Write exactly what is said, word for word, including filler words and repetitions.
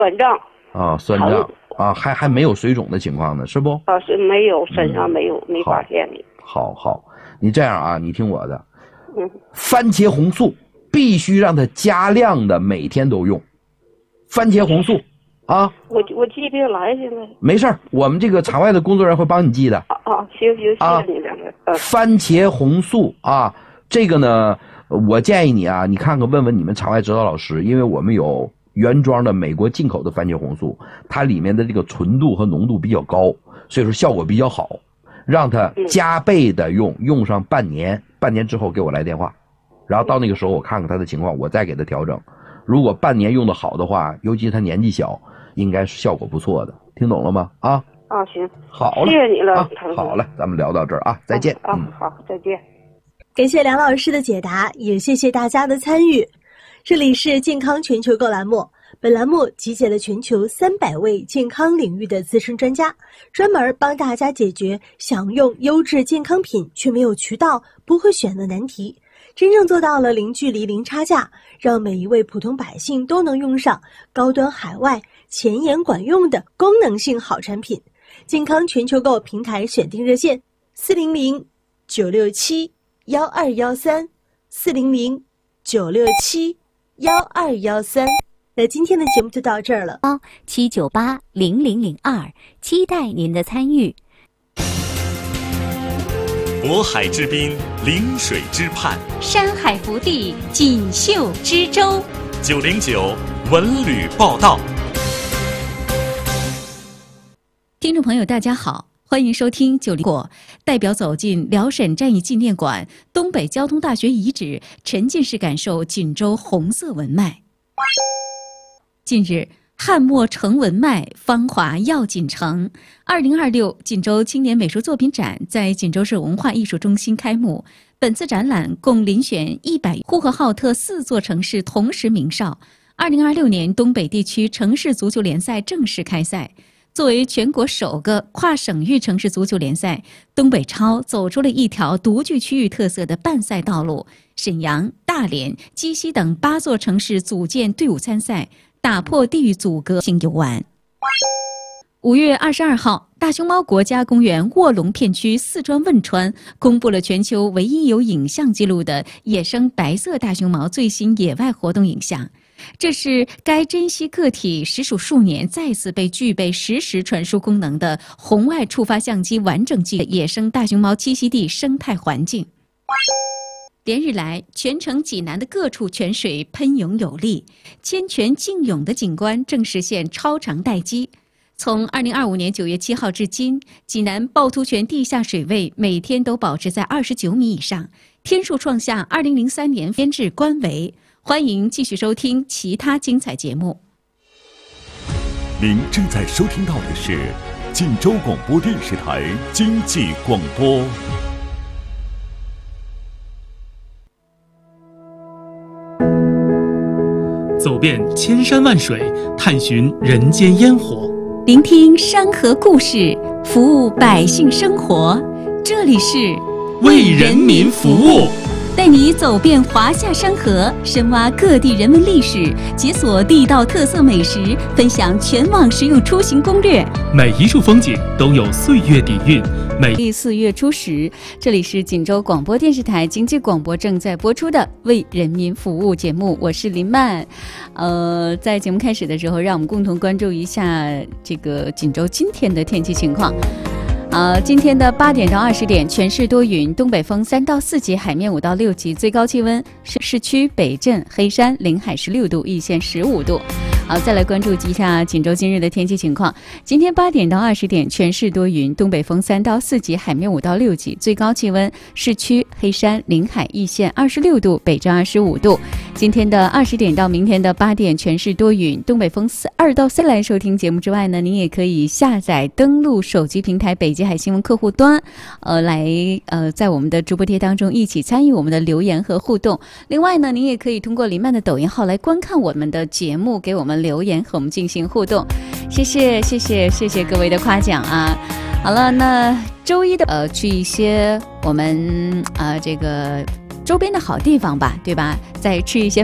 酸胀啊，酸胀啊，还还没有水肿的情况呢，是不？ 啊，是没有，身上没有，嗯、没发现的。 好好，你这样啊，你听我的， 嗯， 番茄红素必须让它加量的，每天都用。番茄红素啊， 我我记不下来，现在没事儿，我们这个场外的工作人员会帮你记的。 啊啊，行行，谢谢你两个。啊、 番茄红素啊，这个呢，我建议你啊，你看看问问你们场外指导老师，因为我们有原装的美国进口的番茄红素，它里面的这个纯度和浓度比较高，所以说效果比较好。让它加倍的用，用上半年，半年之后给我来电话，然后到那个时候我看看他的情况，我再给他调整。如果半年用的好的话，尤其他年纪小，应该是效果不错的。听懂了吗？啊啊，行， 好了， 谢谢你了， 啊、好了，咱们聊到这儿啊，再见啊、 嗯、 啊，好，再见。 感谢梁老师的解答，也谢谢大家的参与。这里是健康全球购栏目，本栏目集结了全球三百位健康领域的资深专家，专门帮大家解决想用优质健康品却没有渠道、不会选的难题，真正做到了零距离、零差价，让每一位普通百姓都能用上高端海外、前沿管用的功能性好产品。健康全球购平台选定热线：四零零九六七幺二幺三，四零零九六七幺二幺三。那今天的节目就到这儿了。 七九八零零零二，期待您的参与。 渤海之滨，临水之畔， 山海福地，锦绣之州。 九零九文旅报道。 听众朋友，大家好，欢迎收听九零果代表走进辽沈战役纪念馆、东北交通大学遗址，沉浸式感受锦州红色文脉。近日，汉末成文脉，芳华耀锦城。二零二六锦州青年美术作品展在锦州市文化艺术中心开幕。本次展览共遴选一百呼和浩特四座城市同时鸣哨。二零二六年东北地区城市足球联赛正式开赛。作为全国首个跨省域城市足球联赛，东北超走出了一条独具区域特色的办赛道路。沈阳、大连、鸡西等八座城市组建队伍参赛，打破地域阻隔性游玩。五月二十二号，大熊猫国家公园卧龙片区四川汶川公布了全球唯一有影像记录的野生白色大熊猫最新野外活动影像。这是该珍稀个体实属数年再次被具备实时传输功能的红外触发相机完整记录野生大熊猫栖息地生态环境。连日来，全城济南的各处泉水喷涌有力，千泉竞涌的景观正实现超长待机。从二零二五年九月七号至今，济南趵突泉地下水位每天都保持在二十九米以上，天数创下二零零三年编制官维。欢迎继续收听其他精彩节目。 您正在收听到的是晋州广播电视台经济广播。 走遍千山万水，探寻人间烟火， 聆听山河故事，服务百姓生活。这里是为人民服务， 带你走遍华夏山河，深挖各地人文历史，解锁地道特色美食，分享全网实用出行攻略。 每一处风景都有岁月底蕴。每四月初十，这里是锦州广播电视台经济广播正在播出的为人民服务节目，我是林曼。呃，在节目开始的时候，让我们共同关注一下这个锦州今天的天气情况。呃，今天的八点到二十点，全市多云，东北风三到四级，海面五到六级，最高气温是市区北镇、黑山、临海十六度，易县十五度。好，再来关注一下锦州今日的天气情况。今天八点到二十点，全市多云，东北风三到四级，海面五到六级，最高气温市区、黑山、临海、易县二十六度，北镇二十五度。今天的二十点到明天的八点，全市多云，东北风二到三。来收听节目之外呢，您也可以下载登录手机平台北极海新闻客户端，呃，来呃在我们的直播贴当中一起参与我们的留言和互动。另外呢，您也可以通过林曼的抖音号来观看我们的节目，给我们留言和我们进行互动。谢谢谢谢谢谢各位的夸奖啊！好了，那周一的呃去一些我们呃这个周边的好地方吧，对吧？再吃一些